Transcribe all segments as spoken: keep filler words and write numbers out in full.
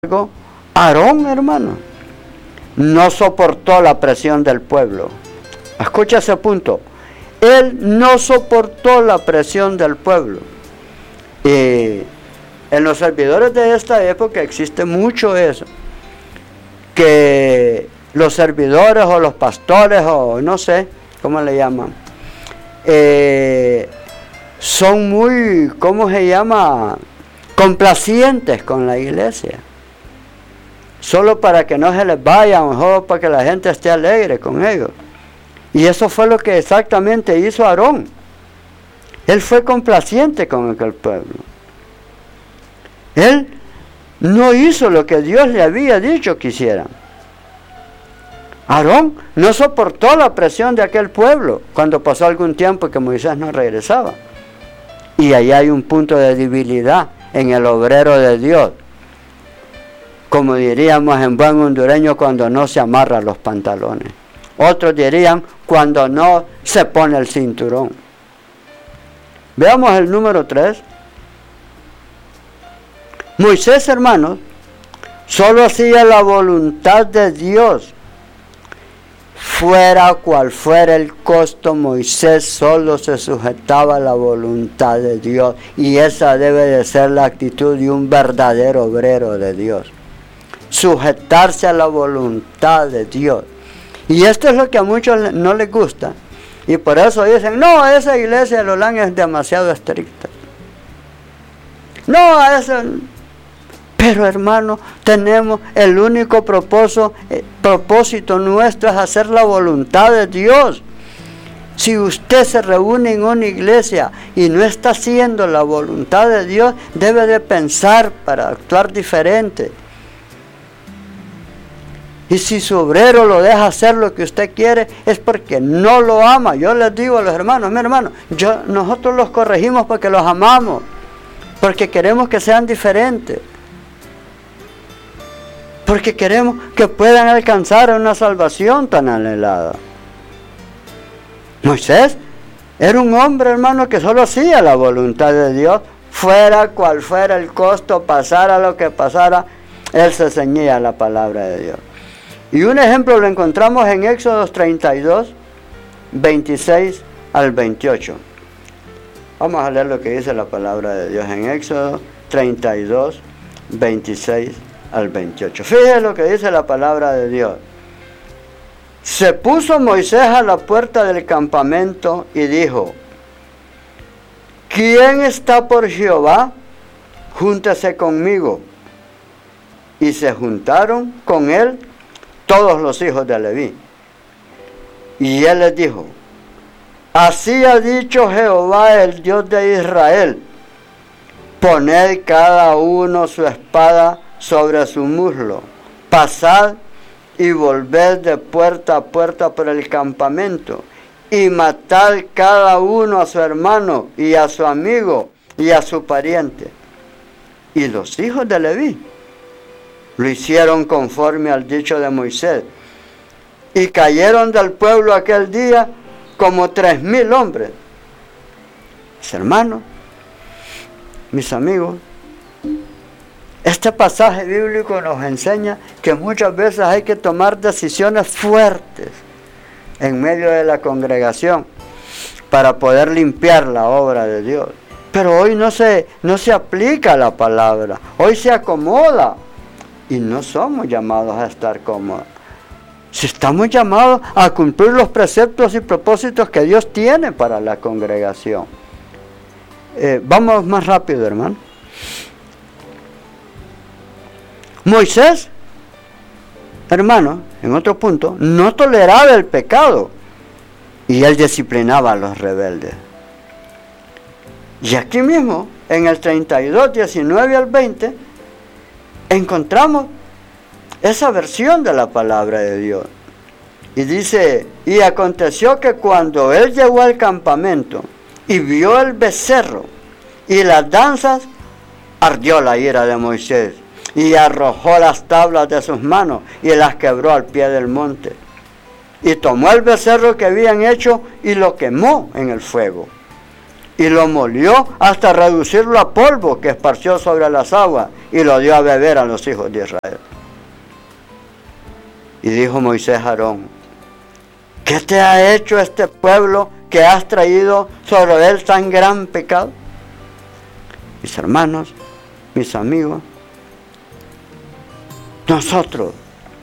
Aarón, hermano, no soportó la presión del pueblo. Escucha ese punto. Él no soportó la presión del pueblo. Y en los servidores de esta época existe mucho eso. Que los servidores o los pastores o no sé cómo le llaman, eh, son muy, ¿cómo se llama? Complacientes con la iglesia. Solo para que no se les vaya, mejor para que la gente esté alegre con ellos. Y eso fue lo que exactamente hizo Aarón. Él fue complaciente con aquel pueblo. Él no hizo lo que Dios le había dicho que hiciera. Aarón no soportó la presión de aquel pueblo cuando pasó algún tiempo que Moisés no regresaba. Y ahí hay un punto de debilidad en el obrero de Dios. Como diríamos en buen hondureño, cuando no se amarra los pantalones. Otros dirían, cuando no se pone el cinturón. Veamos el número tres. Moisés, hermanos, solo hacía la voluntad de Dios. Fuera cual fuera el costo, Moisés solo se sujetaba a la voluntad de Dios. Y esa debe de ser la actitud de un verdadero obrero de Dios. Sujetarse a la voluntad de Dios. Y esto es lo que a muchos no les gusta. Y por eso dicen, no, esa iglesia de Lolán es demasiado estricta. No, a esa... Pero hermano, tenemos el único propósito, eh, propósito nuestro es hacer la voluntad de Dios. Si usted se reúne en una iglesia y no está haciendo la voluntad de Dios, debe de pensar para actuar diferente. Y si su obrero lo deja hacer lo que usted quiere, es porque no lo ama. Yo les digo a los hermanos, mi hermano, yo, nosotros los corregimos porque los amamos, porque queremos que sean diferentes, porque queremos que puedan alcanzar una salvación tan anhelada. Moisés era un hombre, hermano, que solo hacía la voluntad de Dios, fuera cual fuera el costo, pasara lo que pasara, él se ceñía a la palabra de Dios. Y un ejemplo lo encontramos en Éxodo treinta y dos, veintiséis al veintiocho. Vamos a leer lo que dice la palabra de Dios en Éxodo treinta y dos, veintiséis al veintiocho. Fíjense lo que dice la palabra de Dios. Se puso Moisés a la puerta del campamento y dijo, ¿quién está por Jehová? Júntese conmigo. Y se juntaron con él todos los hijos de Leví. Y él les dijo, así ha dicho Jehová, el Dios de Israel, poned cada uno su espada sobre su muslo, pasad y volved de puerta a puerta por el campamento, y matad cada uno a su hermano, y a su amigo, y a su pariente. Y los hijos de Leví lo hicieron conforme al dicho de Moisés. Y cayeron del pueblo aquel día como tres mil hombres. Mis hermanos, mis amigos, este pasaje bíblico nos enseña que muchas veces hay que tomar decisiones fuertes en medio de la congregación para poder limpiar la obra de Dios. Pero hoy no se, no se aplica la palabra, hoy se acomoda. Y no somos llamados a estar cómodos. Si estamos llamados a cumplir los preceptos y propósitos que Dios tiene para la congregación. Eh, vamos más rápido, hermano. Moisés, hermano, en otro punto, no toleraba el pecado. Y él disciplinaba a los rebeldes. Y aquí mismo, en el treinta y dos, diecinueve al veinte, encontramos esa versión de la palabra de Dios. Y dice, y aconteció que cuando él llegó al campamento y vio el becerro y las danzas, ardió la ira de Moisés y arrojó las tablas de sus manos y las quebró al pie del monte. Y tomó el becerro que habían hecho y lo quemó en el fuego. y lo molió hasta reducirlo a polvo que esparció sobre las aguas y lo dio a beber a los hijos de Israel. Y dijo Moisés a Aarón: ¿qué te ha hecho este pueblo que has traído sobre él tan gran pecado? Mis hermanos, mis amigos, nosotros,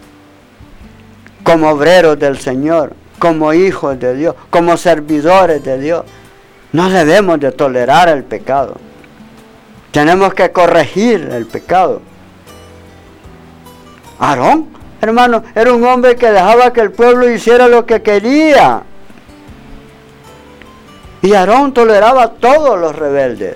como obreros del Señor, como hijos de Dios, como servidores de Dios, no debemos de tolerar el pecado. Tenemos que corregir el pecado. Aarón, hermano, era un hombre que dejaba que el pueblo hiciera lo que quería. Y Aarón toleraba a todos los rebeldes.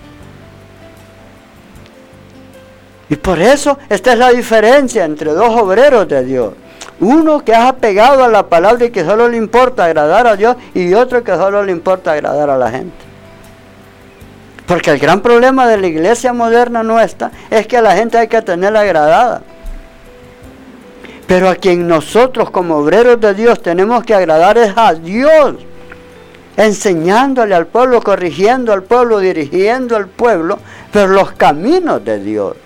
Y por eso esta es la diferencia entre dos obreros de Dios. Uno que es apegado a la palabra y que solo le importa agradar a Dios, y otro que solo le importa agradar a la gente. Porque el gran problema de la iglesia moderna nuestra es que a la gente hay que tenerla agradada. Pero a quien nosotros como obreros de Dios tenemos que agradar es a Dios, enseñándole al pueblo, corrigiendo al pueblo, dirigiendo al pueblo, pero los caminos de Dios.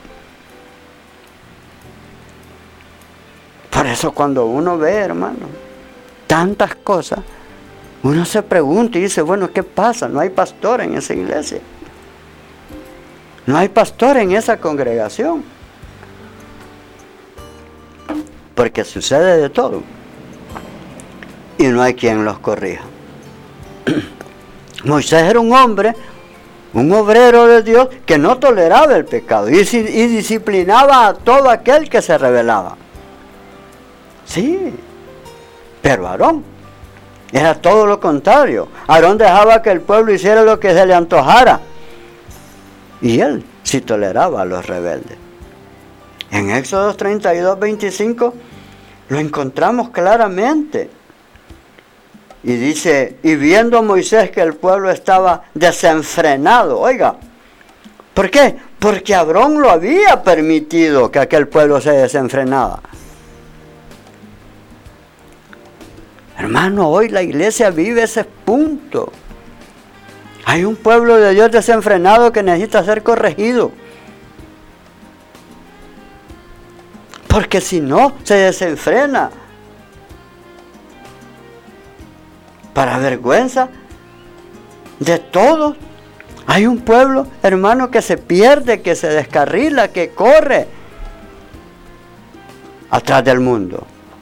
Por eso cuando uno ve, hermano, tantas cosas, uno se pregunta y dice, bueno, ¿qué pasa? No hay pastor en esa iglesia. No hay pastor en esa congregación. Porque sucede de todo. Y no hay quien los corrija. Moisés era un hombre, un obrero de Dios que no toleraba el pecado y, y disciplinaba a todo aquel que se rebelaba. Sí, pero Aarón era todo lo contrario. Aarón dejaba que el pueblo hiciera lo que se le antojara. Y él sí toleraba a los rebeldes. En Éxodo treinta y dos, veinticinco lo encontramos claramente. Y dice, y viendo Moisés que el pueblo estaba desenfrenado. Oiga, ¿por qué? Porque Aarón lo había permitido que aquel pueblo se desenfrenara. Hermano, hoy la iglesia vive ese punto. Hay un pueblo de Dios desenfrenado que necesita ser corregido. Porque si no, se desenfrena. Para vergüenza de todos. Hay un pueblo, hermano, que se pierde, que se descarrila, que corre atrás del mundo.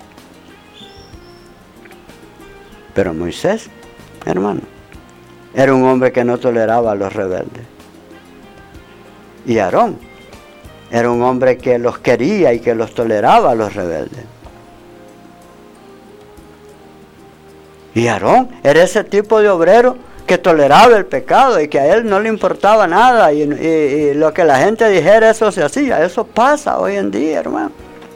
Pero Moisés, hermano, era un hombre que no toleraba a los rebeldes. Y Aarón era un hombre que los quería y que los toleraba a los rebeldes. Y Aarón era ese tipo de obrero que toleraba el pecado y que a él no le importaba nada. Y, y, y lo que la gente dijera, eso se hacía. Eso pasa hoy en día, hermano.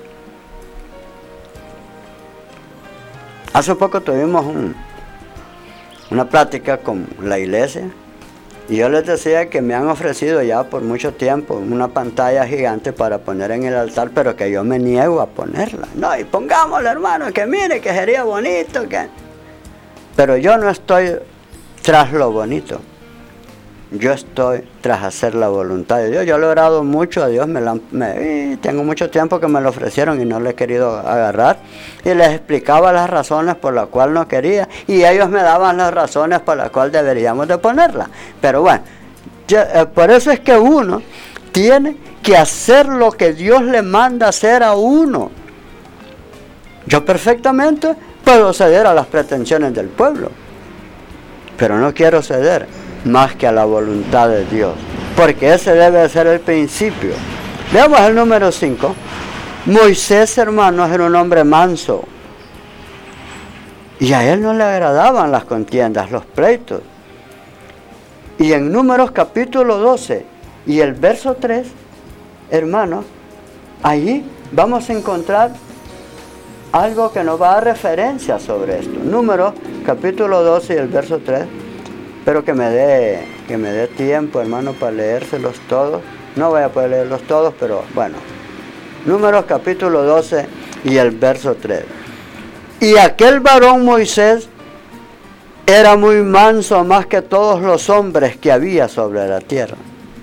Hace poco tuvimos un, una plática con la iglesia y yo les decía que me han ofrecido ya por mucho tiempo una pantalla gigante para poner en el altar, pero que yo me niego a ponerla. No, y pongámosla, hermano, que mire, que sería bonito. que Pero yo no estoy tras lo bonito. Yo estoy tras hacer la voluntad de Dios. Yo he orado mucho a Dios, me la, me, tengo mucho tiempo que me lo ofrecieron y no le he querido agarrar. Y les explicaba las razones por las cuales no quería. Y ellos me daban las razones por las cuales deberíamos de ponerla. Pero bueno, yo, eh, por eso es que uno tiene que hacer lo que Dios le manda hacer a uno. Yo perfectamente puedo ceder a las pretensiones del pueblo. Pero no quiero ceder más que a la voluntad de Dios, porque ese debe ser el principio. Veamos el número cinco. Moisés, hermanos, era un hombre manso, y a él no le agradaban las contiendas, los pleitos. Y en Números capítulo doce y el verso tres, hermanos, allí vamos a encontrar algo que nos va a dar referencia sobre esto. Números capítulo doce y el verso tres. Espero que me dé que me dé tiempo, hermano, para leérselos todos. No voy a poder leerlos todos, pero bueno. Números capítulo doce y el verso tres. Y aquel varón Moisés era muy manso más que todos los hombres que había sobre la tierra.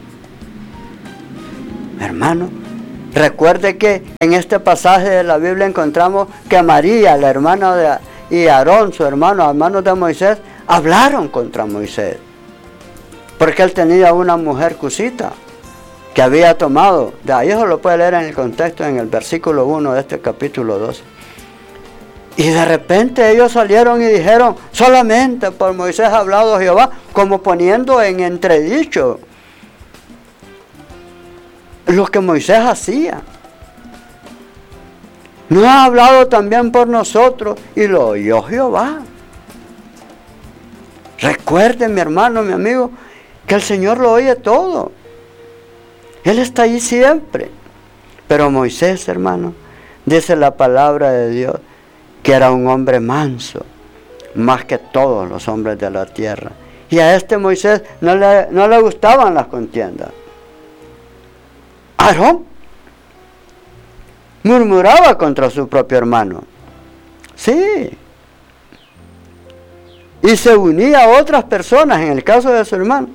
Hermano, recuerde que en este pasaje de la Biblia encontramos que María, la hermana de, y Aarón, su hermano, hermano de Moisés, hablaron contra Moisés. Porque él tenía una mujer cusita que había tomado. De ahí eso lo puede leer en el contexto, en el versículo uno de este capítulo dos. Y de repente ellos salieron y dijeron, solamente por Moisés ha hablado Jehová, como poniendo en entredicho lo que Moisés hacía. ¿No ha hablado también por nosotros? Y lo oyó Jehová. Recuerde, mi hermano, mi amigo, que el Señor lo oye todo. Él está ahí siempre. Pero Moisés, hermano, dice la palabra de Dios, que era un hombre manso, más que todos los hombres de la tierra. Y a este Moisés no le, no le gustaban las contiendas. Aarón murmuraba contra su propio hermano. Sí. Y se unía a otras personas, en el caso de su hermano,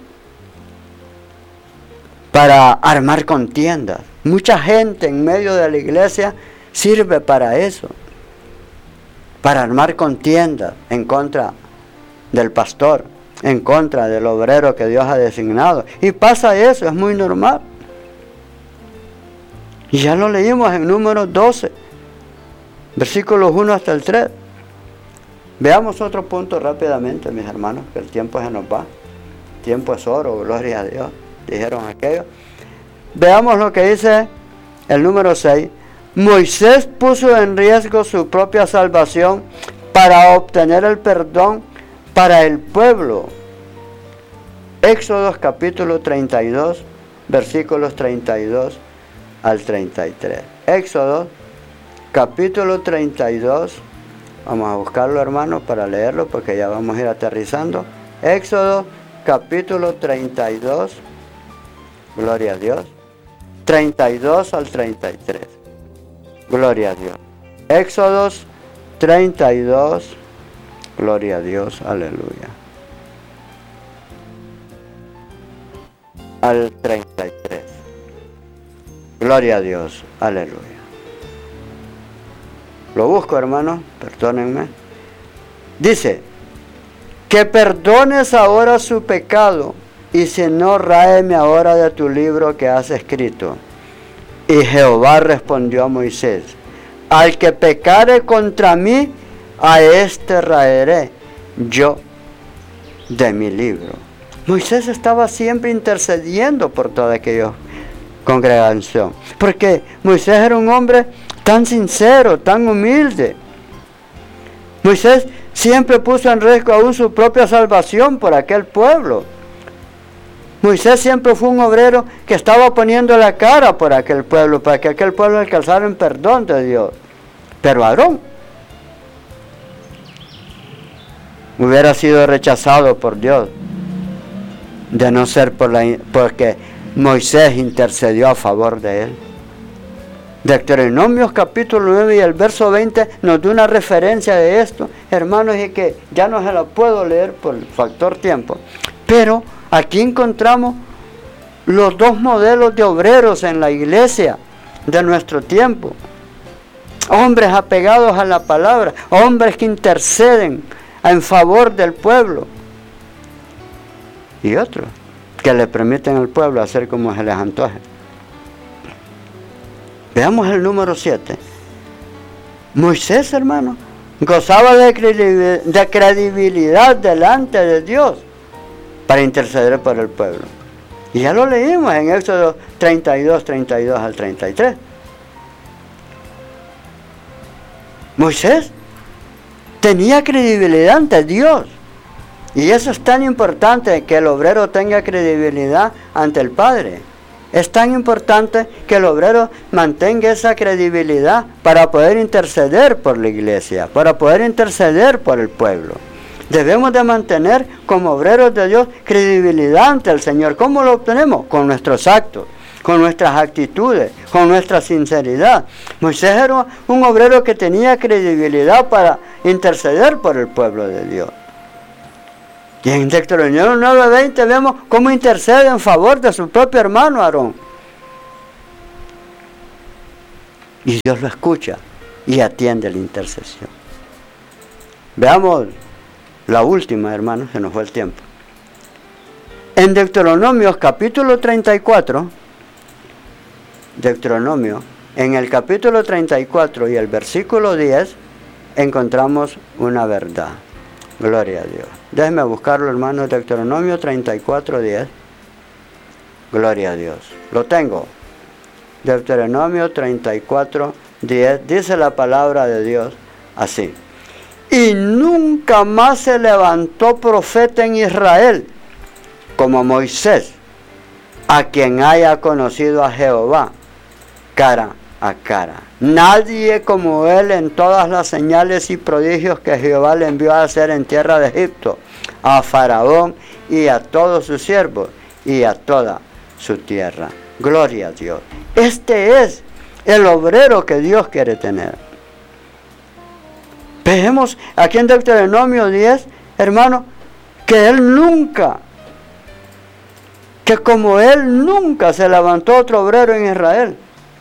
para armar contiendas. Mucha gente en medio de la iglesia sirve para eso, para armar contiendas en contra del pastor, en contra del obrero que Dios ha designado. Y pasa eso, es muy normal. Y ya lo leímos en Números doce, versículos uno hasta el tres. Veamos otro punto rápidamente, mis hermanos, que el tiempo se nos va. El tiempo es oro, gloria a Dios, dijeron aquellos. Veamos lo que dice el número seis. Moisés puso en riesgo su propia salvación para obtener el perdón para el pueblo. Éxodo capítulo treinta y dos, versículos treinta y dos al treinta y tres. Éxodo capítulo treinta y dos. Vamos a buscarlo, hermanos, para leerlo, porque ya vamos a ir aterrizando. Éxodo capítulo treinta y dos. Gloria a Dios. treinta y dos al treinta y tres. Gloria a Dios. Éxodos treinta y dos. Gloria a Dios. Aleluya. Al treinta y tres. Gloria a Dios. Aleluya. Lo busco, hermano. Perdónenme. Dice, que perdones ahora su pecado, y si no, ráeme ahora de tu libro que has escrito. Y Jehová respondió a Moisés, al que pecare contra mí, a este raeré yo de mi libro. Moisés estaba siempre intercediendo por toda aquella congregación, porque Moisés era un hombre tan sincero, tan humilde. Moisés siempre puso en riesgo aún su propia salvación por aquel pueblo. Moisés siempre fue un obrero que estaba poniendo la cara por aquel pueblo, para que aquel pueblo alcanzara el perdón de Dios. Pero Aarón hubiera sido rechazado por Dios, de no ser por la, porque Moisés intercedió a favor de él. Deuteronomios capítulo nueve y el verso veinte nos da una referencia de esto, hermanos, y que ya no se la puedo leer por el factor tiempo, pero aquí encontramos los dos modelos de obreros en la iglesia de nuestro tiempo. Hombres apegados a la palabra, hombres que interceden en favor del pueblo, y otros que le permiten al pueblo hacer como se les antoje. Veamos el número siete. Moisés, hermano, gozaba de credibilidad delante de Dios para interceder por el pueblo. Y ya lo leímos en Éxodo treinta y dos, treinta y dos al treinta y tres. Moisés tenía credibilidad ante Dios. Y eso es tan importante, que el obrero tenga credibilidad ante el Padre. Es tan importante que el obrero mantenga esa credibilidad para poder interceder por la iglesia, para poder interceder por el pueblo. Debemos de mantener como obreros de Dios credibilidad ante el Señor. ¿Cómo lo obtenemos? Con nuestros actos, con nuestras actitudes, con nuestra sinceridad. Moisés era un obrero que tenía credibilidad para interceder por el pueblo de Dios. Y en Deuteronomio nueve veinte vemos cómo intercede en favor de su propio hermano Aarón. Y Dios lo escucha y atiende la intercesión. Veamos la última, hermanos, se nos fue el tiempo. En Deuteronomio capítulo treinta y cuatro, Deuteronomio, en el capítulo treinta y cuatro y el versículo diez, encontramos una verdad. Gloria a Dios. Déjenme buscarlo, hermanos, Deuteronomio treinta y cuatro, diez. Gloria a Dios. Lo tengo. Deuteronomio treinta y cuatro, diez, dice la palabra de Dios así. Y nunca más se levantó profeta en Israel como Moisés, a quien haya conocido a Jehová cara a cara. Nadie como él en todas las señales y prodigios que Jehová le envió a hacer en tierra de Egipto, a Faraón y a todos sus siervos y a toda su tierra. Gloria a Dios. Este es el obrero que Dios quiere tener. Vemos aquí en Deuteronomio diez, hermano, que él nunca, que como él nunca se levantó otro obrero en Israel,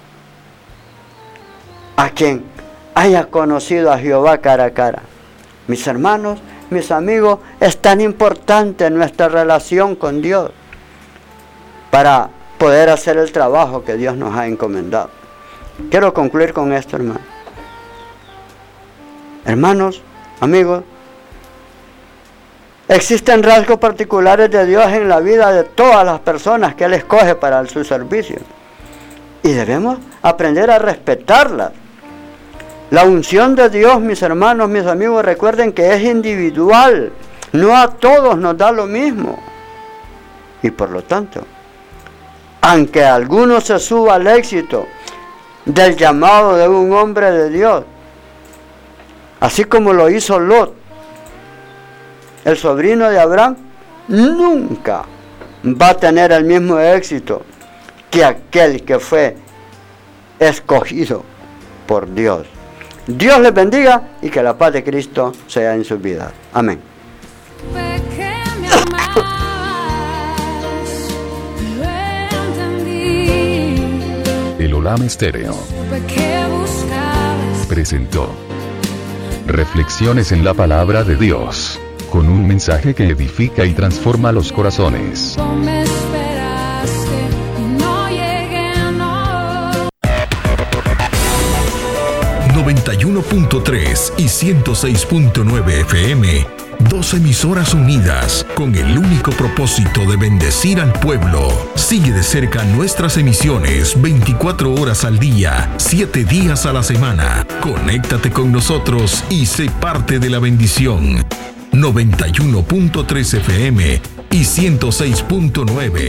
a quien haya conocido a Jehová cara a cara. Mis hermanos, mis amigos, es tan importante nuestra relación con Dios para poder hacer el trabajo que Dios nos ha encomendado. Quiero concluir con esto, hermano. Hermanos, amigos, existen rasgos particulares de Dios en la vida de todas las personas que Él escoge para su servicio. Y debemos aprender a respetarlas. La unción de Dios, mis hermanos, mis amigos, recuerden que es individual. No a todos nos da lo mismo. Y por lo tanto, aunque alguno se suba al éxito del llamado de un hombre de Dios, así como lo hizo Lot, el sobrino de Abraham, nunca va a tener el mismo éxito que aquel que fue escogido por Dios. Dios les bendiga y que la paz de Cristo sea en sus vidas. Amén. El Olam Estéreo presentó Reflexiones en la Palabra de Dios, con un mensaje que edifica y transforma los corazones. noventa y uno punto tres y ciento seis punto nueve F M, dos emisoras unidas con el único propósito de bendecir al pueblo. Sigue de cerca nuestras emisiones veinticuatro horas al día, siete días a la semana. Conéctate con nosotros y sé parte de la bendición. noventa y uno punto tres F M y ciento seis punto nueve.